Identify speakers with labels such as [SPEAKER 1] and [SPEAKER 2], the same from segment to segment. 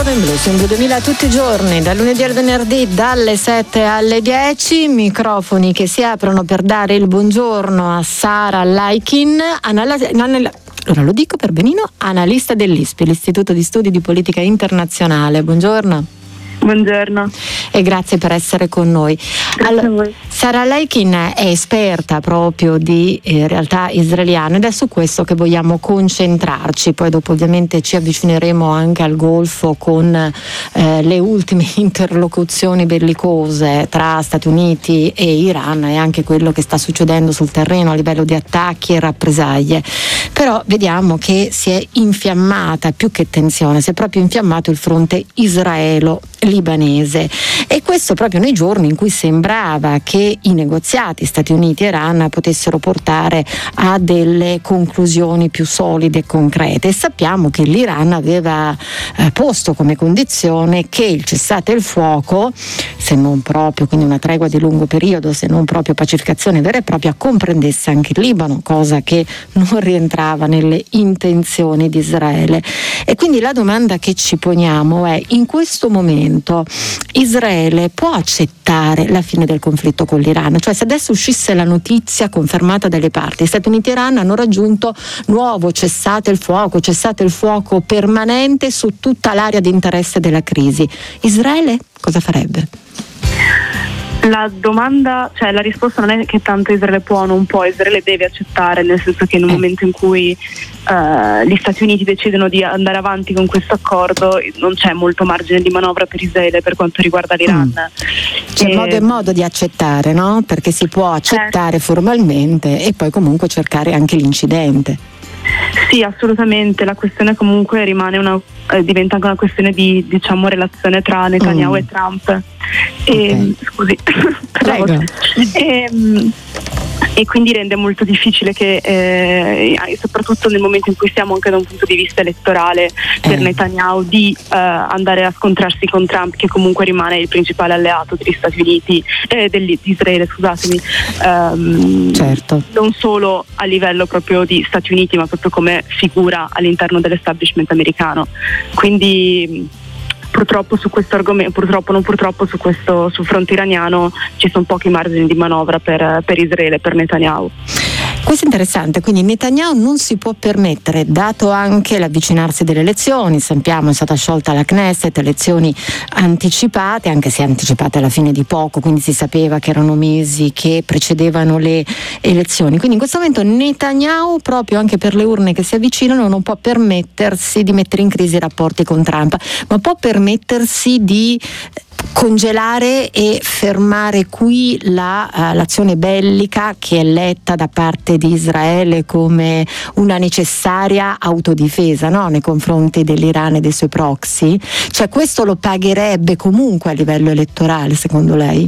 [SPEAKER 1] in Blues in Blu 2000 tutti i giorni, dal lunedì al venerdì, dalle 7 alle 10. Microfoni che si aprono per dare il buongiorno a Sara Laikin, ora lo dico per benino, analista dell'ISPI, l'Istituto di Studi di Politica Internazionale. Buongiorno.
[SPEAKER 2] Buongiorno.
[SPEAKER 1] E grazie per essere con noi.
[SPEAKER 2] Grazie a voi.
[SPEAKER 1] Sara Laikin è esperta proprio di realtà israeliane ed è su questo che vogliamo concentrarci. Poi dopo ovviamente ci avvicineremo anche al Golfo con le ultime interlocuzioni bellicose tra Stati Uniti e Iran e anche quello che sta succedendo sul terreno a livello di attacchi e rappresaglie. Però vediamo che si è infiammata, più che tensione, si è proprio infiammato il fronte israelo-libanese, e questo proprio nei giorni in cui sembrava che i negoziati Stati Uniti e Iran potessero portare a delle conclusioni più solide e concrete. E sappiamo che l'Iran aveva posto come condizione che il cessate il fuoco, se non proprio, quindi una tregua di lungo periodo, se non proprio pacificazione vera e propria, comprendesse anche il Libano, cosa che non rientrava nelle intenzioni di Israele. E quindi la domanda che ci poniamo è: in questo momento Israele può accettare la fine del conflitto con l'Iran? Cioè, se adesso uscisse la notizia confermata dalle parti, Stati Uniti e Iran hanno raggiunto nuovo cessate il fuoco permanente su tutta l'area di interesse della crisi, Israele cosa farebbe?
[SPEAKER 2] La domanda, cioè la risposta non è che tanto Israele può o non può, Israele deve accettare, nel senso che in un momento in cui gli Stati Uniti decidono di andare avanti con questo accordo, non c'è molto margine di manovra per Israele per quanto riguarda l'Iran.
[SPEAKER 1] C'è modo e modo di accettare, no? Perché si può accettare formalmente e poi comunque cercare anche l'incidente.
[SPEAKER 2] Sì, assolutamente, la questione comunque rimane diventa anche una questione di, diciamo, relazione tra Netanyahu e Trump. Scusi,
[SPEAKER 1] prego.
[SPEAKER 2] E quindi rende molto difficile che soprattutto nel momento in cui siamo anche da un punto di vista elettorale per Netanyahu di andare a scontrarsi con Trump, che comunque rimane il principale alleato degli Stati Uniti di Israele, scusatemi,
[SPEAKER 1] certo.
[SPEAKER 2] Non solo a livello proprio di Stati Uniti, ma proprio come figura all'interno dell'establishment americano. Quindi purtroppo su questo argomento, sul fronte iraniano ci sono pochi margini di manovra per Israele, per Netanyahu.
[SPEAKER 1] Questo è interessante, quindi Netanyahu non si può permettere, dato anche l'avvicinarsi delle elezioni, sappiamo è stata sciolta la Knesset, elezioni anticipate, anche se anticipate alla fine di poco, quindi si sapeva che erano mesi che precedevano le elezioni, quindi in questo momento Netanyahu, proprio anche per le urne che si avvicinano, non può permettersi di mettere in crisi i rapporti con Trump, ma può permettersi di congelare e fermare qui l'azione bellica che è letta da parte di Israele come una necessaria autodifesa, no? Nei confronti dell'Iran e dei suoi proxy. Cioè, questo lo pagherebbe comunque a livello elettorale, secondo lei?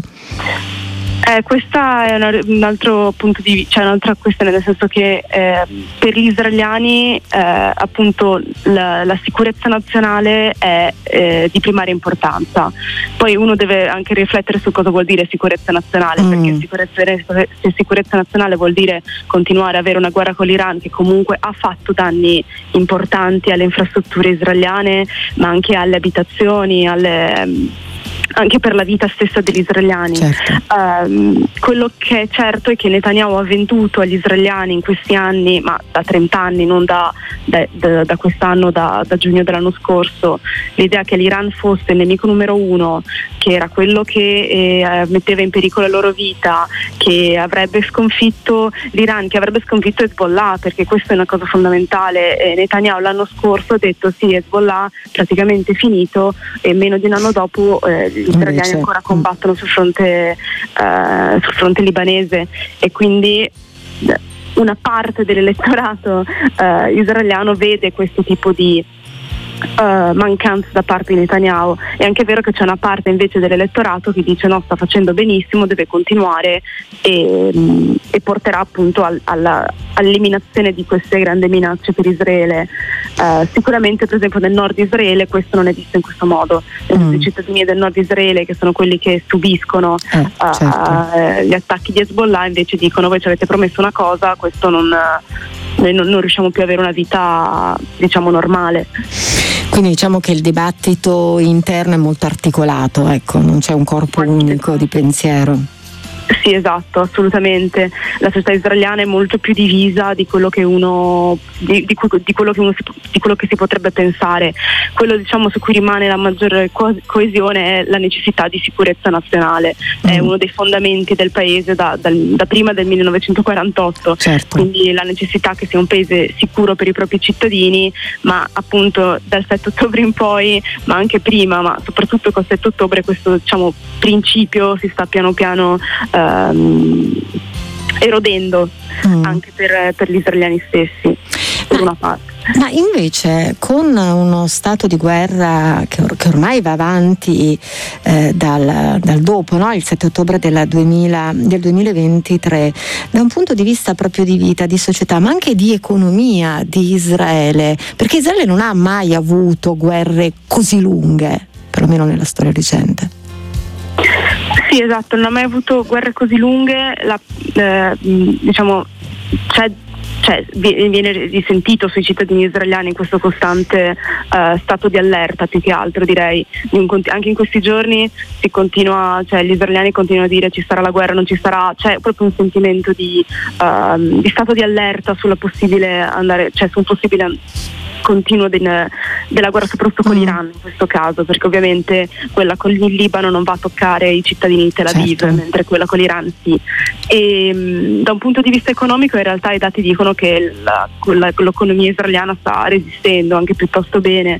[SPEAKER 2] Questa è un altro punto di vista, cioè un'altra questione, nel senso che per gli israeliani appunto la sicurezza nazionale è di primaria importanza. Poi uno deve anche riflettere su cosa vuol dire sicurezza nazionale, perché se sicurezza nazionale vuol dire continuare ad avere una guerra con l'Iran, che comunque ha fatto danni importanti alle infrastrutture israeliane, ma anche alle abitazioni, anche per la vita stessa degli israeliani.
[SPEAKER 1] Certo.
[SPEAKER 2] Quello che è certo è che Netanyahu ha venduto agli israeliani in questi anni, ma da 30 anni, non da quest'anno, da giugno dell'anno scorso, l'idea che l'Iran fosse il nemico numero uno, che era quello che metteva in pericolo la loro vita, che avrebbe sconfitto l'Iran, che avrebbe sconfitto Hezbollah, perché questa è una cosa fondamentale. Netanyahu l'anno scorso ha detto sì, Hezbollah praticamente finito, e meno di un anno dopo gli israeliani ancora combattono sul fronte libanese, e quindi una parte dell'elettorato israeliano vede questo tipo di mancanza da parte di Netanyahu. È anche vero che c'è una parte invece dell'elettorato che dice no, sta facendo benissimo, deve continuare, e porterà appunto all'eliminazione di queste grandi minacce per Israele. Sicuramente per esempio nel nord Israele questo non è visto in questo modo. I cittadini del nord Israele, che sono quelli che subiscono gli attacchi di Hezbollah, invece dicono voi ci avete promesso una cosa, questo noi non riusciamo più ad avere una vita, diciamo, normale.
[SPEAKER 1] Quindi diciamo che il dibattito interno è molto articolato, ecco, non c'è un corpo unico di pensiero.
[SPEAKER 2] Sì, esatto, assolutamente. La società israeliana è molto più divisa di quello che uno di quello che si potrebbe pensare. Quello, diciamo, su cui rimane la maggiore coesione è la necessità di sicurezza nazionale. È uno dei fondamenti del paese da prima del 1948.
[SPEAKER 1] Certo.
[SPEAKER 2] Quindi la necessità che sia un paese sicuro per i propri cittadini, ma appunto dal 7 ottobre in poi, ma anche prima, ma soprattutto col 7 ottobre questo, diciamo, principio si sta piano piano erodendo anche per gli israeliani stessi, per una parte.
[SPEAKER 1] Ma invece con uno stato di guerra che ormai va avanti dal dopo, no? Il 7 ottobre del 2023, da un punto di vista proprio di vita, di società, ma anche di economia di Israele, perché Israele non ha mai avuto guerre così lunghe, perlomeno nella storia recente.
[SPEAKER 2] Sì, esatto, non ha mai avuto guerre così lunghe, diciamo viene risentito sui cittadini israeliani questo costante stato di allerta, più che altro direi. Anche in questi giorni si continua, cioè gli israeliani continuano a dire ci sarà la guerra, non ci sarà, c'è proprio un sentimento di stato di allerta sulla possibile su un possibile continuo della guerra, soprattutto con l'Iran in questo caso, perché ovviamente quella con il Libano non va a toccare i cittadini di Tel Aviv, certo, mentre quella con l'Iran sì. E da un punto di vista economico in realtà i dati dicono che l'economia israeliana sta resistendo anche piuttosto bene,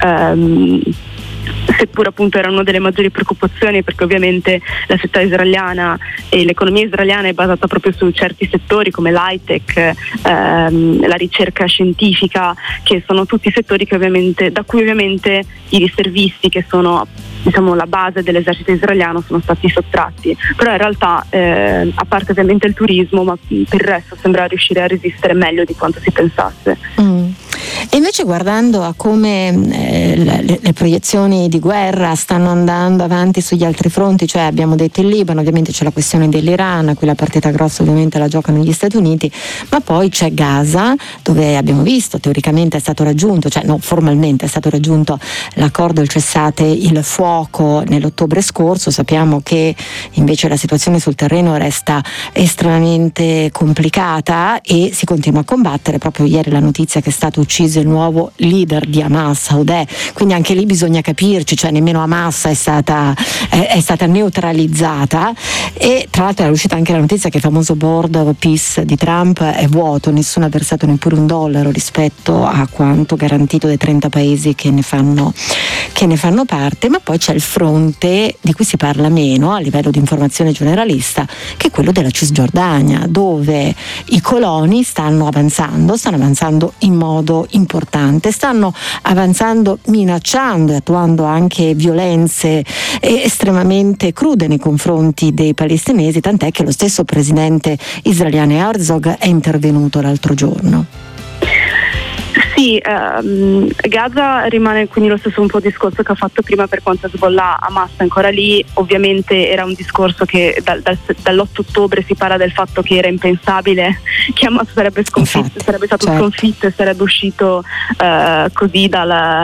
[SPEAKER 2] seppur appunto era una delle maggiori preoccupazioni, perché ovviamente la società israeliana e l'economia israeliana è basata proprio su certi settori come l'high-tech, la ricerca scientifica, che sono tutti settori da cui ovviamente i servizi, che sono, diciamo, la base dell'esercito israeliano, sono stati sottratti. Però in realtà a parte ovviamente il turismo, ma per il resto sembra riuscire a resistere meglio di quanto si pensasse.
[SPEAKER 1] E invece, guardando a come le proiezioni di guerra stanno andando avanti sugli altri fronti, cioè abbiamo detto il Libano, ovviamente c'è la questione dell'Iran, qui la partita grossa ovviamente la giocano gli Stati Uniti, ma poi c'è Gaza, dove abbiamo visto teoricamente è stato raggiunto, cioè no, formalmente è stato raggiunto l'accordo, il cessate il fuoco nell'ottobre scorso. Sappiamo che invece la situazione sul terreno resta estremamente complicata e si continua a combattere. Proprio ieri la notizia che è stato ucciso il nuovo leader di Hamas, Odeh, quindi anche lì bisogna capirci, cioè nemmeno Hamas è stata neutralizzata. E tra l'altro era uscita anche la notizia che il famoso board of peace di Trump è vuoto, nessuno ha versato neppure $1 rispetto a quanto garantito dai 30 paesi che ne fanno parte. Ma poi c'è il fronte di cui si parla meno a livello di informazione generalista, che è quello della Cisgiordania, dove i coloni stanno avanzando in modo importante, stanno avanzando minacciando e attuando anche violenze estremamente crude nei confronti dei palestinesi, tant'è che lo stesso presidente israeliano Herzog è intervenuto l'altro giorno.
[SPEAKER 2] Sì, Gaza rimane quindi lo stesso un po' discorso che ho fatto prima per quanto Hezbollah. Hamas è ancora lì. Ovviamente era un discorso che dall'8 ottobre si parla del fatto che era impensabile che Hamas sarebbe stato sconfitto e sarebbe uscito così dalla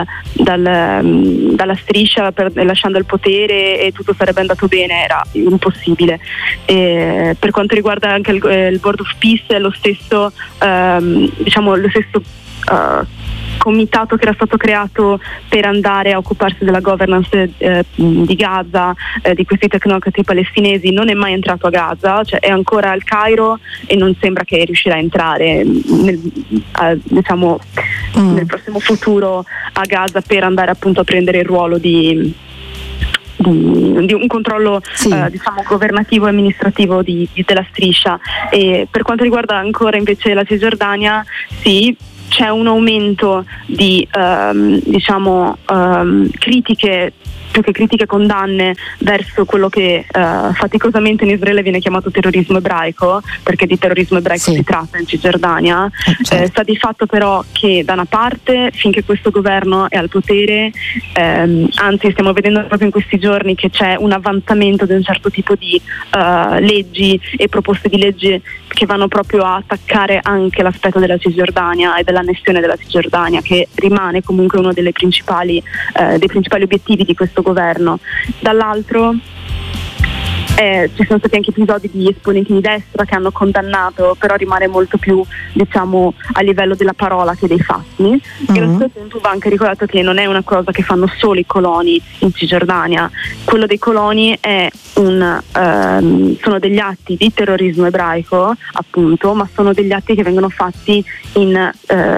[SPEAKER 2] striscia lasciando il potere e tutto sarebbe andato bene. Era impossibile. Per quanto riguarda anche il Board of Peace, è lo stesso comitato che era stato creato per andare a occuparsi della governance di Gaza, di questi tecnocrati palestinesi, non è mai entrato a Gaza, cioè è ancora al Cairo e non sembra che riuscirà a entrare nel prossimo futuro a Gaza per andare appunto a prendere il ruolo di un controllo governativo e amministrativo della striscia. E per quanto riguarda ancora invece la Cisgiordania, sì, c'è un aumento di critiche, più che critiche, condanne verso quello che faticosamente in Israele viene chiamato terrorismo ebraico, perché di terrorismo ebraico si tratta in Cisgiordania. Sta di fatto però che da una parte, finché questo governo è al potere, anzi stiamo vedendo proprio in questi giorni che c'è un avanzamento di un certo tipo di leggi e proposte di legge che vanno proprio a attaccare anche l'aspetto della Cisgiordania e dell'annessione della Cisgiordania, che rimane comunque uno dei principali obiettivi di questo governo. Dall'altro ci sono stati anche episodi di esponenti di destra che hanno condannato, però rimane molto più, diciamo, a livello della parola che dei fatti. E allo stesso tempo va anche ricordato che non è una cosa che fanno solo i coloni in Cisgiordania. Quello dei coloni è sono degli atti di terrorismo ebraico, appunto, ma sono degli atti che vengono fatti in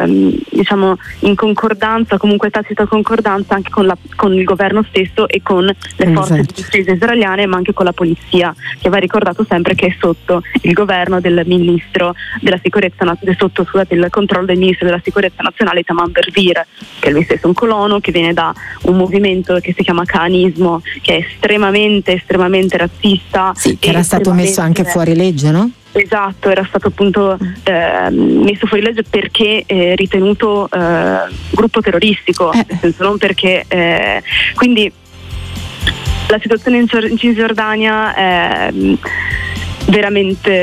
[SPEAKER 2] concordanza, comunque tacita concordanza anche con il governo stesso e con le forze di difesa israeliane, ma anche con la polizia, che va ricordato sempre che è sotto il governo del ministro della sicurezza, sotto il controllo del ministro della sicurezza nazionale Tamam Bervir, che è lui stesso un colono che viene da un movimento che si chiama Kaanismo, che è estremamente razzista.
[SPEAKER 1] Sì, che era stato messo anche fuori legge, no?
[SPEAKER 2] Esatto, era stato appunto messo fuori legge perché ritenuto gruppo terroristico, nel senso non perché quindi la situazione in Cisgiordania è veramente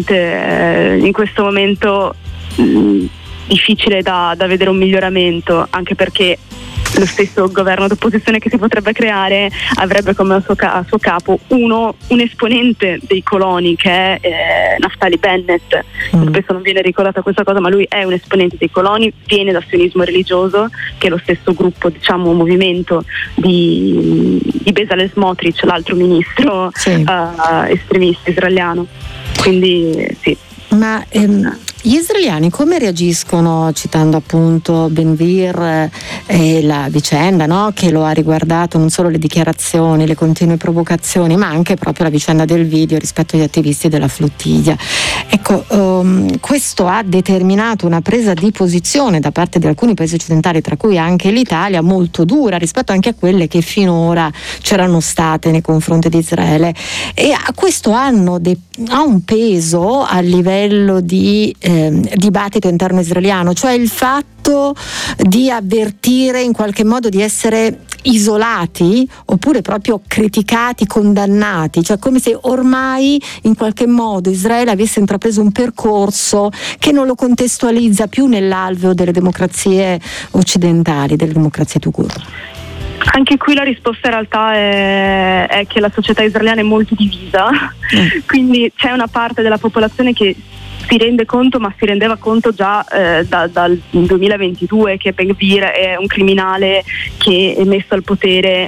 [SPEAKER 2] in questo momento difficile da vedere un miglioramento, anche perché lo stesso governo d'opposizione che si potrebbe creare avrebbe come a suo capo un esponente dei coloni, che è Naftali Bennett. Spesso non viene ricordata questa cosa, ma lui è un esponente dei coloni, viene dal sionismo religioso, che è lo stesso gruppo, diciamo, movimento di Bezalel Smotrich, l'altro ministro estremista israeliano. Quindi sì.
[SPEAKER 1] Ma gli israeliani come reagiscono, citando appunto Ben-Gvir e la vicenda, no? Che lo ha riguardato non solo le dichiarazioni, le continue provocazioni, ma anche proprio la vicenda del video rispetto agli attivisti della flottiglia. Ecco, questo ha determinato una presa di posizione da parte di alcuni paesi occidentali, tra cui anche l'Italia, molto dura rispetto anche a quelle che finora c'erano state nei confronti di Israele, e questo ha un peso a livello di dibattito interno israeliano, cioè il fatto di avvertire in qualche modo di essere isolati oppure proprio criticati, condannati, cioè come se ormai in qualche modo Israele avesse intrapreso un percorso che non lo contestualizza più nell'alveo delle democrazie occidentali, delle democrazie tout court.
[SPEAKER 2] Anche qui la risposta in realtà è che la società israeliana è molto divisa, quindi c'è una parte della popolazione che si rende conto, ma si rendeva conto già dal 2022 che Ben-Gvir è un criminale che è messo al potere,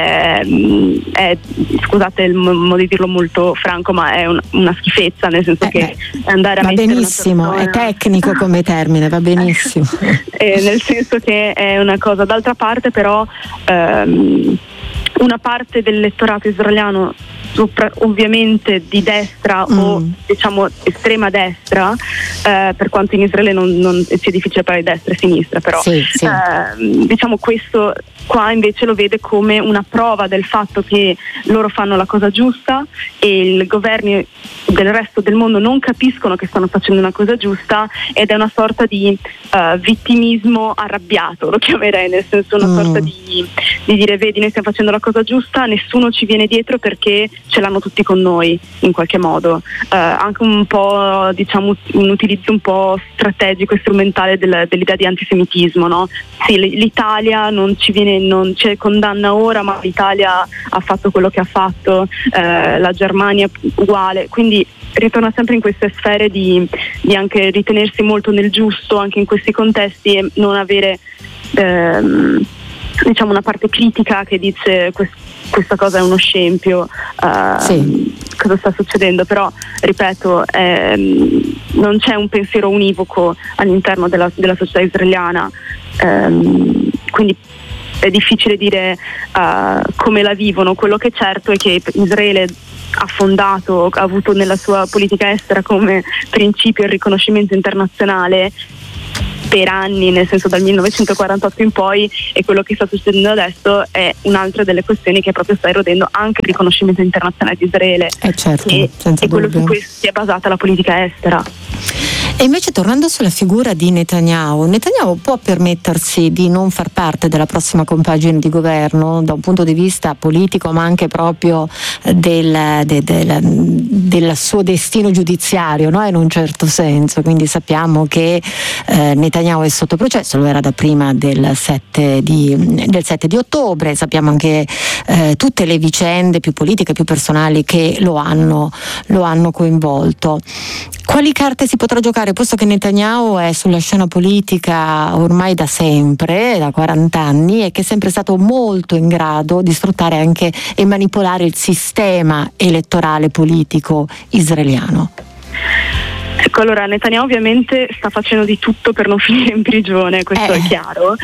[SPEAKER 2] scusate il modo di dirlo molto franco, ma è una schifezza, nel senso che andare a
[SPEAKER 1] va
[SPEAKER 2] mettere
[SPEAKER 1] benissimo, è tecnico come termine, va benissimo.
[SPEAKER 2] Nel senso che è una cosa. D'altra parte però una parte dell'elettorato israeliano, ovviamente di destra o diciamo estrema destra, per quanto in Israele non sia difficile parlare di destra e sinistra, però diciamo questo qua invece lo vede come una prova del fatto che loro fanno la cosa giusta e i governi del resto del mondo non capiscono che stanno facendo una cosa giusta, ed è una sorta di vittimismo arrabbiato, lo chiamerei, nel senso una sorta di dire: vedi, noi stiamo facendo la cosa giusta, nessuno ci viene dietro perché ce l'hanno tutti con noi, in qualche modo. Anche un po', diciamo, un utilizzo un po' strategico e strumentale dell'idea di antisemitismo, no? Sì, l'Italia non ci condanna ora, ma l'Italia ha fatto quello che ha fatto, la Germania uguale, quindi ritorna sempre in queste sfere di anche ritenersi molto nel giusto anche in questi contesti e non avere diciamo una parte critica che dice questa cosa è uno scempio, cosa sta succedendo. Però ripeto, non c'è un pensiero univoco all'interno della società israeliana, quindi è difficile dire come la vivono. Quello che è certo è che Israele ha avuto nella sua politica estera come principio il riconoscimento internazionale per anni, nel senso dal 1948 in poi, e quello che sta succedendo adesso è un'altra delle questioni che proprio sta erodendo anche il riconoscimento internazionale di Israele,
[SPEAKER 1] certo,
[SPEAKER 2] e quello su cui si è basata la politica estera.
[SPEAKER 1] E invece, tornando sulla figura di Netanyahu può permettersi di non far parte della prossima compagine di governo da un punto di vista politico, ma anche proprio del suo destino giudiziario, no? In un certo senso. Quindi sappiamo che Netanyahu è sotto processo, lo era da prima del 7 di ottobre, sappiamo anche tutte le vicende più politiche, più personali che lo hanno coinvolto. Quali carte si potrà giocare, posto che Netanyahu è sulla scena politica ormai da sempre, da 40 anni, e che è sempre stato molto in grado di sfruttare anche e manipolare il sistema elettorale politico israeliano?
[SPEAKER 2] Ecco, allora Netanyahu ovviamente sta facendo di tutto per non finire in prigione, questo è chiaro,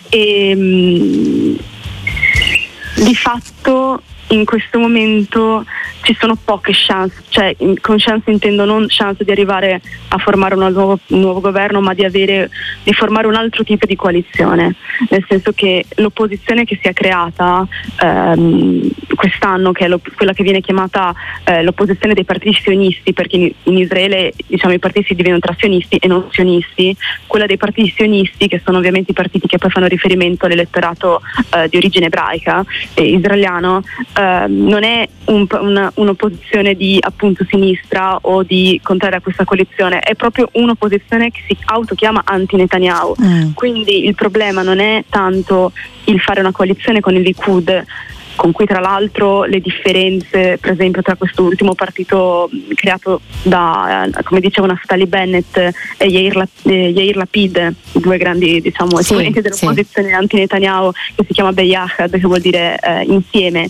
[SPEAKER 2] e di fatto in questo momento ci sono poche chance, cioè con chance intendo non chance di arrivare a formare un nuovo governo, ma di formare un altro tipo di coalizione, nel senso che l'opposizione che si è creata quest'anno, che è quella che viene chiamata l'opposizione dei partiti sionisti, perché in Israele diciamo i partiti si dividono tra sionisti e non sionisti, quella dei partiti sionisti, che sono ovviamente i partiti che poi fanno riferimento all'elettorato di origine ebraica israeliano, non è un'opposizione di appunto sinistra o di contraria a questa coalizione, è proprio un'opposizione che si autochiama anti-Netanyahu. Quindi il problema non è tanto il fare una coalizione con il Likud, con cui tra l'altro le differenze, per esempio, tra questo ultimo partito creato da, come diceva Naftali Bennett e Yair Lapid, due grandi esponenti dell'opposizione anti-Netanyahu, che si chiama Beyachad, che vuol dire insieme.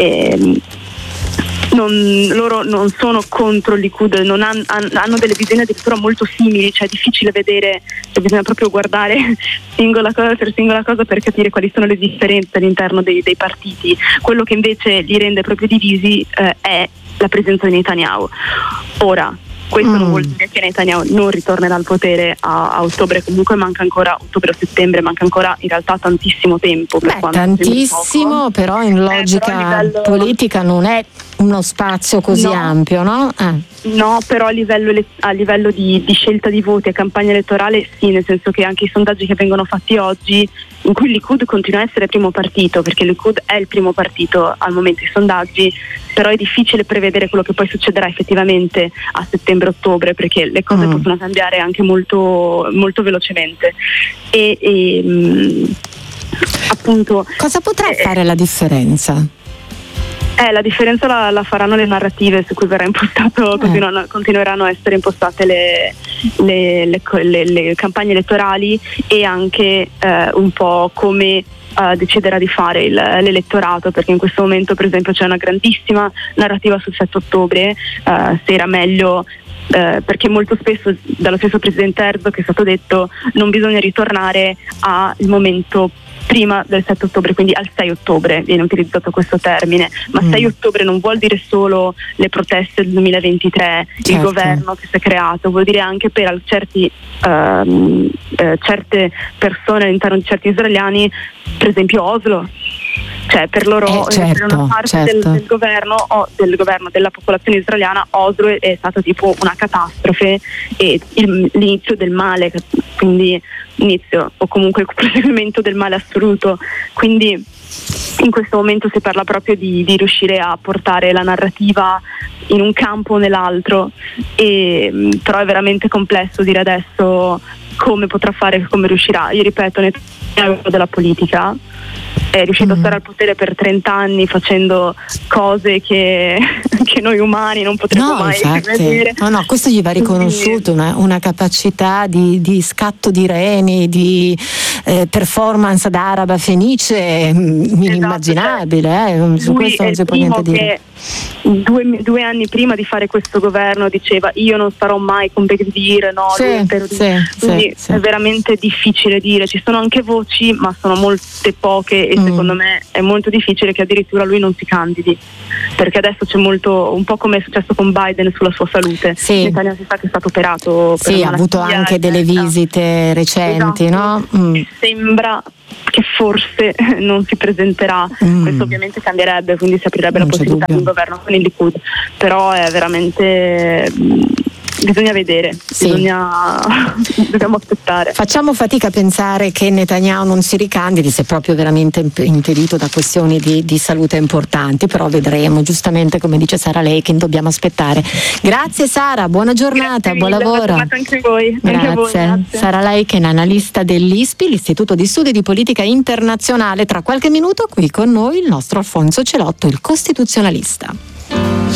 [SPEAKER 2] Loro non sono contro il Likud, hanno delle visioni addirittura molto simili, cioè è difficile vedere, bisogna proprio guardare singola cosa per singola cosa per capire quali sono le differenze all'interno dei partiti. Quello che invece li rende proprio divisi è la presenza di Netanyahu. Ora, questo non vuol dire che Netanyahu non ritornerà al potere a ottobre, comunque manca ancora ottobre o settembre, manca ancora in realtà tantissimo tempo.
[SPEAKER 1] Tantissimo, però in logica politica non è uno spazio così ampio, no?
[SPEAKER 2] No, però a livello di scelta di voti e campagna elettorale sì, nel senso che anche i sondaggi che vengono fatti oggi, in cui il Likud continua a essere primo partito, perché il Likud è il primo partito al momento, i sondaggi, però è difficile prevedere quello che poi succederà effettivamente a settembre-ottobre, perché le cose possono cambiare anche molto, molto velocemente. Appunto,
[SPEAKER 1] cosa potrà fare la differenza?
[SPEAKER 2] La differenza la faranno le narrative su cui verrà impostato, continueranno a essere impostate le campagne elettorali, e anche un po' come deciderà di fare l'elettorato, perché in questo momento per esempio c'è una grandissima narrativa sul 7 ottobre, se era meglio, perché molto spesso dallo stesso presidente Herzog è stato detto non bisogna ritornare al momento prima del 7 ottobre, quindi al 6 ottobre viene utilizzato questo termine, ma 6 ottobre non vuol dire solo le proteste del 2023, il governo che si è creato, vuol dire anche per certe persone all'interno di certi israeliani, per esempio Oslo. Cioè per loro, per una parte del governo della popolazione israeliana, Oslo è stato tipo una catastrofe e l'inizio del male, quindi inizio o comunque il proseguimento del male assoluto. Quindi in questo momento si parla proprio di riuscire a portare la narrativa in un campo o nell'altro, però è veramente complesso dire adesso come potrà fare, come riuscirà. Io ripeto, Netanyahu della politica è riuscito a stare al potere per 30 anni facendo cose che noi umani non potremmo mai vedere.
[SPEAKER 1] No, questo gli va riconosciuto, una capacità di scatto di reni, di performance ad araba fenice inimmaginabile, su questo non si può niente dire.
[SPEAKER 2] 2 anni prima di fare questo governo diceva io non starò mai con Begdir, no? Quindi è veramente difficile dire, ci sono anche voci ma sono molte poche e secondo me è molto difficile che addirittura lui non si candidi, perché adesso c'è molto, un po' come è successo con Biden sulla sua salute. Netanyahu si sa che è stato operato per
[SPEAKER 1] ha avuto anche delle visite recenti, no?
[SPEAKER 2] Sembra che forse non si presenterà, questo ovviamente cambierebbe, quindi si aprirebbe la possibilità di un governo con il Likud, però è veramente bisogna vedere, dobbiamo aspettare.
[SPEAKER 1] Facciamo fatica a pensare che Netanyahu non si ricandidi, se proprio veramente impedito da questioni di salute importanti, però vedremo, giustamente come dice Sara Leikin, dobbiamo aspettare. Grazie Sara, buona giornata, buon lavoro.
[SPEAKER 2] Anche voi.
[SPEAKER 1] Grazie. Sara Leikin, analista dell'ISPI, l'Istituto di Studi di Politica Internazionale. Tra qualche minuto qui con noi il nostro Alfonso Celotto, il costituzionalista.